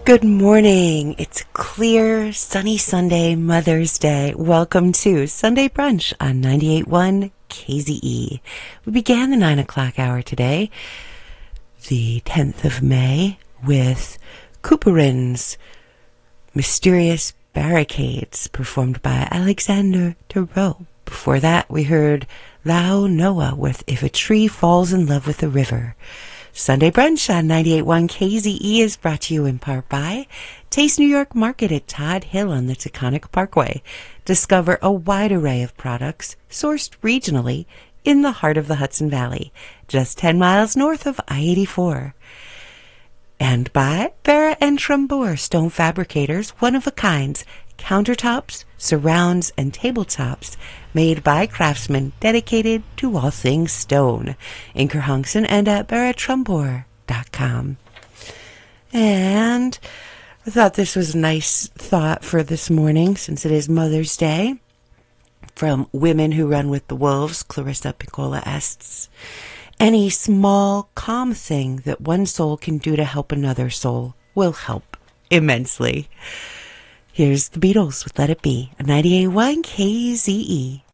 Good morning. It's a clear, sunny Sunday, Mother's Day. Welcome to Sunday Brunch on 98.1 KZE. We began the 9 o'clock hour today, the 10th of May, with Couperin's Mysterious Barricades, performed by Alexander Theroux. Before that, we heard Lau Noah with If a Tree Falls in Love with a River. Sunday Brunch on 98.1 KZE is brought to you in part by Taste New York Market at Todd Hill on the Taconic Parkway. Discover a wide array of products sourced regionally in the heart of the Hudson Valley, just 10 miles north of I-84. And by Barra and Trumbour Stone Fabricators, one-of-a-kinds, countertops, surrounds, and tabletops made by craftsmen dedicated to all things stone. In Kerhonkson and at barratrumbour.com. And I thought this was a nice thought for this morning, since it is Mother's Day, from Women Who Run with the Wolves, Clarissa Pinkola Estes. Any small, calm thing that one soul can do to help another soul will help immensely. Here's the Beatles with Let It Be, 98.1 KZE.